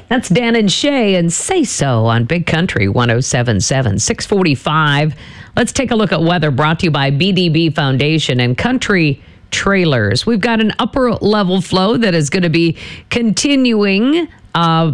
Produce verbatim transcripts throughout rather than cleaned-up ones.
That's Dan and Shay and Say So on Big Country one oh seven point seven. six forty-five. Let's take a look at weather brought to you by B D B Foundation and Country Trailers. We've got an upper level flow that is going to be continuing uh,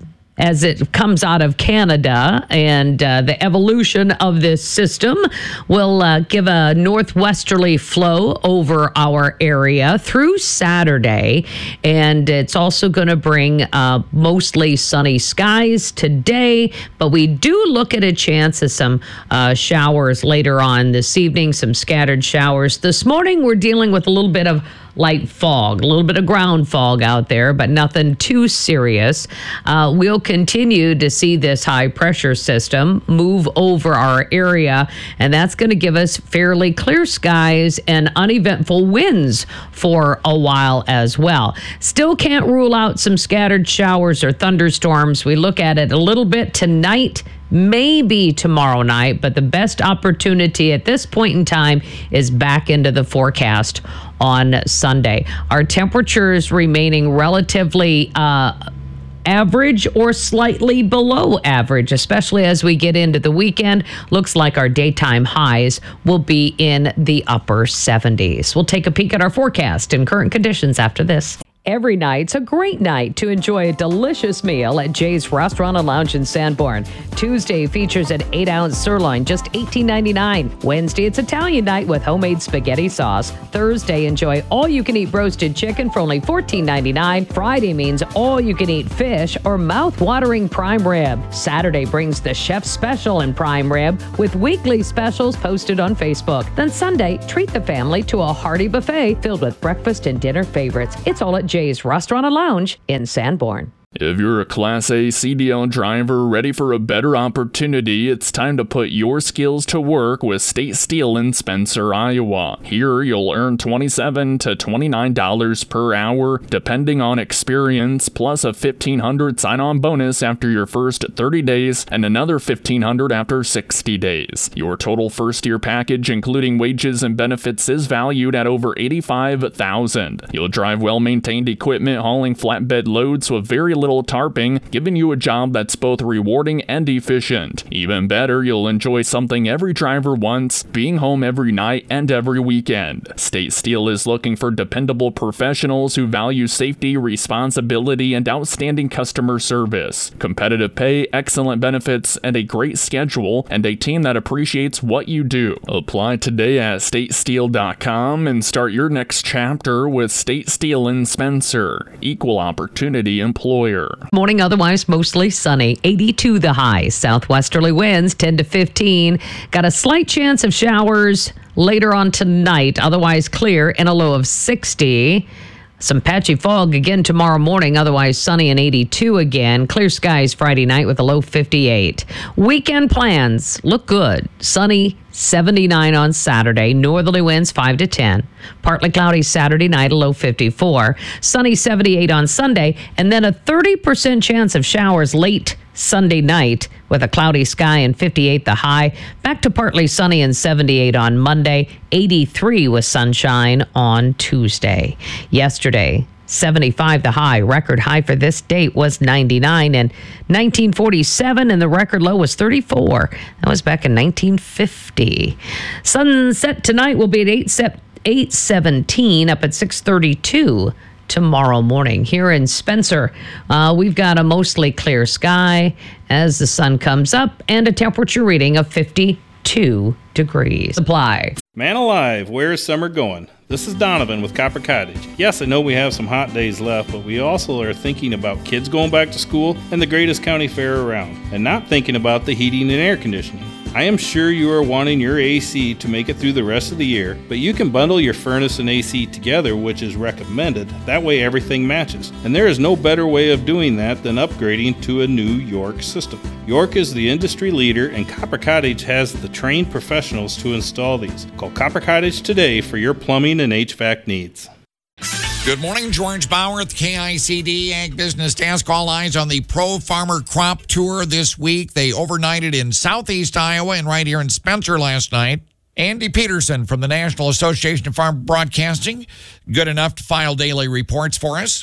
as it comes out of Canada, and uh, the evolution of this system will uh, give a northwesterly flow over our area through Saturday, and it's also going to bring uh, mostly sunny skies today, but we do look at a chance of some uh, showers later on this evening, some scattered showers. This morning, we're dealing with a little bit of light fog, a little bit of ground fog out there, but nothing too serious. Uh, we'll continue to see this high pressure system move over our area, and that's going to give us fairly clear skies and uneventful winds for a while as well. Still can't rule out some scattered showers or thunderstorms. We look at it a little bit tonight, maybe tomorrow night, but the best opportunity at this point in time is back into the forecast on Sunday. Our temperatures remaining relatively uh, average or slightly below average, especially as we get into the weekend. Looks like our daytime highs will be in the upper seventies. We'll take a peek at our forecast and current conditions after this. Every night's a great night to enjoy a delicious meal at Jay's Restaurant and Lounge in Sanborn. Tuesday features an eight ounce sirloin, just eighteen ninety-nine. Wednesday, it's Italian night with homemade spaghetti sauce. Thursday, enjoy all-you-can-eat roasted chicken for only fourteen ninety-nine. Friday means all-you-can-eat fish or mouth-watering prime rib. Saturday brings the chef special in prime rib with weekly specials posted on Facebook. Then Sunday, treat the family to a hearty buffet filled with breakfast and dinner favorites. It's all at Jay's Restaurant and Lounge in Sanborn. If you're a Class A C D L driver ready for a better opportunity, it's time to put your skills to work with State Steel in Spencer, Iowa. Here, you'll earn twenty-seven to twenty-nine dollars per hour, depending on experience, plus a fifteen hundred dollars sign-on bonus after your first thirty days and another fifteen hundred dollars after sixty days. Your total first-year package, including wages and benefits, is valued at over eighty-five thousand dollars. You'll drive well-maintained equipment hauling flatbed loads with very little tarping, giving you a job that's both rewarding and efficient. Even better, you'll enjoy something every driver wants, being home every night and every weekend. State Steel is looking for dependable professionals who value safety, responsibility, and outstanding customer service. Competitive pay, excellent benefits, and a great schedule, and a team that appreciates what you do. Apply today at state steel dot com and start your next chapter with State Steel in Spencer. Equal opportunity employer. Morning, otherwise mostly sunny. eighty-two the high. Southwesterly winds ten to fifteen. Got a slight chance of showers later on tonight. Otherwise clear and a low of sixty. Some patchy fog again tomorrow morning, otherwise sunny and eighty-two again. Clear skies Friday night with a low fifty-eight. Weekend plans look good. Sunny, seventy-nine on Saturday. Northerly winds five to ten. Partly cloudy Saturday night, a low fifty-four. Sunny, seventy-eight on Sunday. And then a thirty percent chance of showers late Sunday night with a cloudy sky and fifty-eight the high. Back to partly sunny and seventy-eight on Monday. eighty-three with sunshine on Tuesday. Yesterday, seventy-five the high. Record high for this date was ninety-nine in nineteen forty-seven, and the record low was thirty-four. That was back in nineteen fifty. Sunset tonight will be at eight seventeen, up at six thirty-two tomorrow morning. Here in Spencer, uh, we've got a mostly clear sky as the sun comes up and a temperature reading of fifty-two degrees. Supply. Man alive, where is summer going? This is Donovan with Copper Cottage. Yes, I know we have some hot days left, but we also are thinking about kids going back to school and the greatest county fair around, and not thinking about the heating and air conditioning. I am sure you are wanting your A C to make it through the rest of the year, but you can bundle your furnace and A C together, which is recommended. That way everything matches. And there is no better way of doing that than upgrading to a new York system. York is the industry leader, and Copper Cottage has the trained professionals to install these. Call Copper Cottage today for your plumbing and H V A C needs. Good morning, George Bauer at the K I C D Ag Business Desk. All eyes on the Pro Farmer Crop Tour this week. They overnighted in southeast Iowa and right here in Spencer last night. Andy Peterson from the National Association of Farm Broadcasting, good enough to file daily reports for us.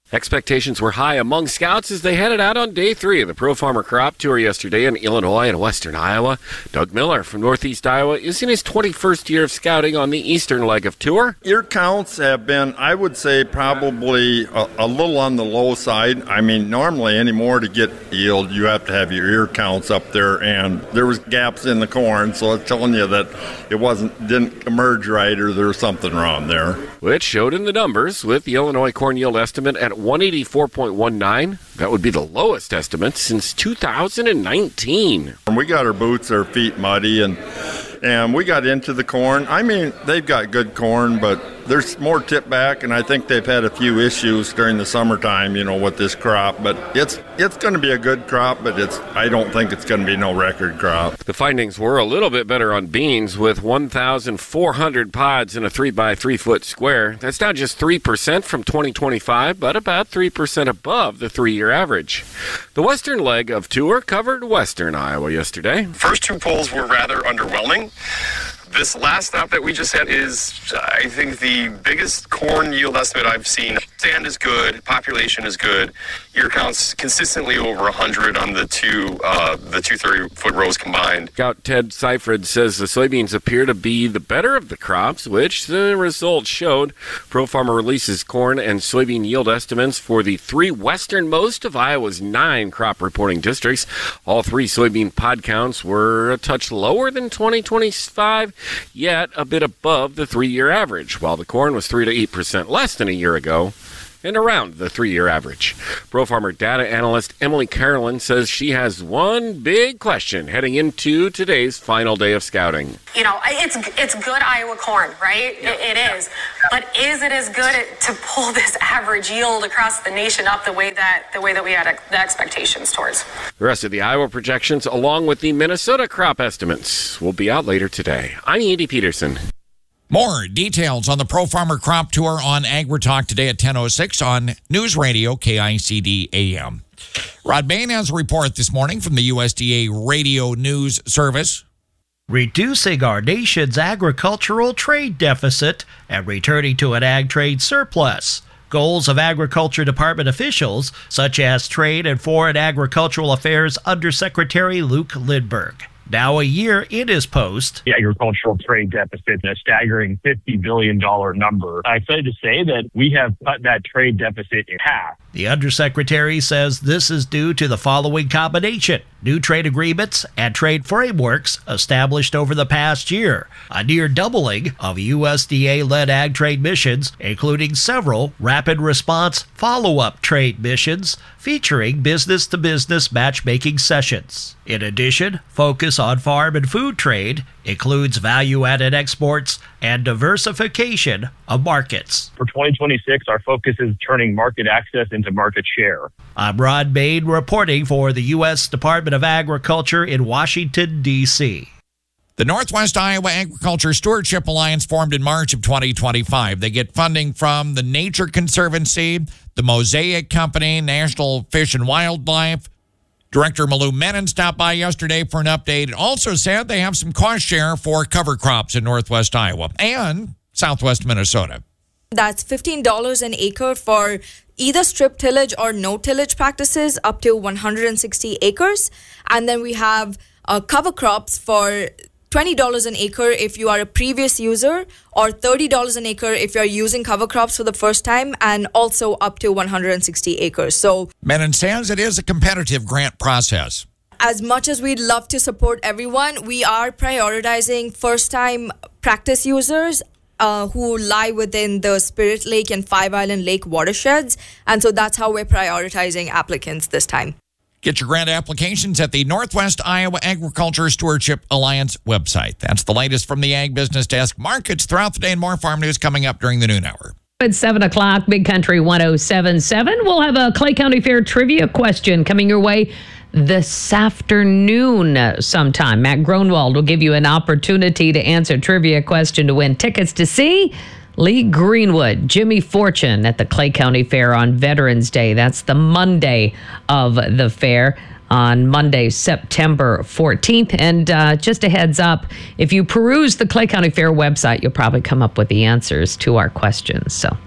Expectations were high among scouts as they headed out on day three of the Pro Farmer Crop Tour yesterday in Illinois and western Iowa. Doug Miller from Northeast Iowa is in his twenty-first year of scouting on the eastern leg of tour. Ear counts have been, I would say, probably a, a little on the low side. I mean, normally anymore to get yield, you have to have your ear counts up there, and there was gaps in the corn, so it's telling you that it wasn't didn't emerge right or there was something wrong there. Which showed in the numbers with the Illinois corn yield estimate at one eighty-four point one nine. That would be the lowest estimate since two thousand nineteen. We got our boots, our feet muddy, and and we got into the corn. I mean, they've got good corn, but there's more tip back, and I think they've had a few issues during the summertime, you know, with this crop. But it's it's going to be a good crop, but it's I don't think it's going to be no record crop. The findings were a little bit better on beans with one thousand four hundred pods in a three by three foot square. That's down just three percent from twenty twenty-five, but about three percent above the three-year average. The western leg of tour covered western Iowa yesterday. First two polls were rather underwhelming. This last stop that we just had is, I think, the biggest corn yield estimate I've seen. Stand is good, population is good, ear counts consistently over one hundred on the two uh, the two thirty-foot rows combined. Scout Ted Seifrid says the soybeans appear to be the better of the crops, which the results showed. Pro Farmer releases corn and soybean yield estimates for the three westernmost of Iowa's nine crop reporting districts. All three soybean pod counts were a touch lower than twenty twenty-five, yet a bit above the three-year average, while the corn was three to eight percent less than a year ago and around the three-year average. Pro Farmer data analyst Emily Carolyn says she has one big question heading into today's final day of scouting. You know, it's it's good Iowa corn, right? Yeah. It, it is. But is it as good to pull this average yield across the nation up the way that the way that we had the expectations towards? The rest of the Iowa projections, along with the Minnesota crop estimates, will be out later today. I'm Andy Peterson. More details on the Pro Farmer Crop Tour on AgriTalk today at ten oh six on News Radio K I C D A M. Rod Bain has a report this morning from the U S D A Radio News Service. Reducing our nation's agricultural trade deficit and returning to an ag trade surplus. Goals of Agriculture Department officials, such as Trade and Foreign Agricultural Affairs Undersecretary Luke Lindberg. Now a year in his post. The agricultural trade deficit, a staggering fifty billion dollars number. I'm excited to say that we have cut that trade deficit in half. The undersecretary says this is due to the following combination: new trade agreements and trade frameworks established over the past year, a near doubling of U S D A-led ag trade missions, including several rapid response follow-up trade missions featuring business-to-business matchmaking sessions. In addition, focus on farm and food trade includes value-added exports and diversification of markets. For twenty twenty-six, our focus is turning market access into market share. I'm Rod Bain reporting for the U S Department of Agriculture in Washington, D C The Northwest Iowa Agriculture Stewardship Alliance formed in March of twenty twenty-five. They get funding from the Nature Conservancy, the Mosaic Company, National Fish and Wildlife. Director Malou Menon stopped by yesterday for an update and also said they have some cost share for cover crops in Northwest Iowa and Southwest Minnesota. That's fifteen dollars an acre for either strip tillage or no tillage practices up to one hundred sixty acres. And then we have uh, cover crops for twenty dollars an acre if you are a previous user, or thirty dollars an acre if you're using cover crops for the first time, and also up to one hundred sixty acres. So Menon says it is a competitive grant process. As much as we'd love to support everyone, we are prioritizing first-time practice users uh, who lie within the Spirit Lake and Five Island Lake watersheds. And so that's how we're prioritizing applicants this time. Get your grant applications at the Northwest Iowa Agriculture Stewardship Alliance website. That's the latest from the Ag Business Desk. Markets throughout the day and more farm news coming up during the noon hour. It's seven o'clock, Big Country one oh seven point seven. We'll have a Clay County Fair trivia question coming your way this afternoon sometime. Matt Gronwald will give you an opportunity to answer a trivia question to win tickets to see Lee Greenwood, Jimmy Fortune at the Clay County Fair on Veterans Day. That's the Monday of the fair, on Monday, September fourteenth. And uh, just a heads up, if you peruse the Clay County Fair website, you'll probably come up with the answers to our questions. So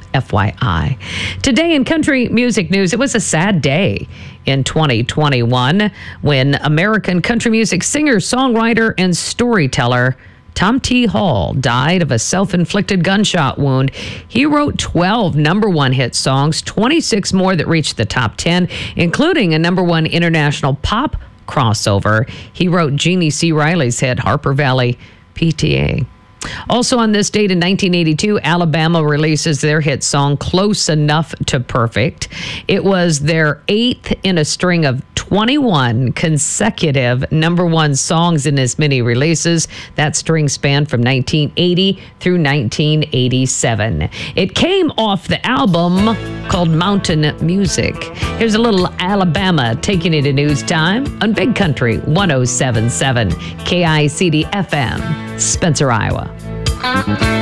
F Y I. Today in country music news, it was a sad day in twenty twenty-one when American country music singer, songwriter, and storyteller Tom T. Hall died of a self-inflicted gunshot wound. He wrote twelve number one hit songs, twenty-six more that reached the top ten, including a number one international pop crossover. He wrote Jeannie C. Riley's hit, Harper Valley P T A. Also on this date in nineteen eighty-two, Alabama releases their hit song, Close Enough to Perfect. It was their eighth in a string of twenty-one consecutive number one songs in as many releases. That string spanned from nineteen eighty through nineteen eighty-seven. It came off the album called Mountain Music. Here's a little Alabama taking it to news time on Big Country one oh seven point seven K I C D F M, Spencer, Iowa.